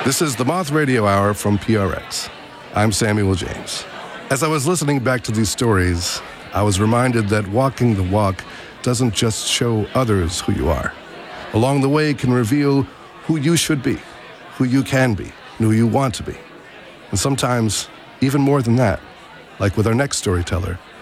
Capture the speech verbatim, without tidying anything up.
This is the Moth Radio Hour from P R X. I'm Samuel James. As I was listening back to these stories, I was reminded that walking the walk doesn't just show others who you are. Along the way, it can reveal who you should be, who you can be, and who you want to be. And sometimes, even more than that, like with our next storyteller,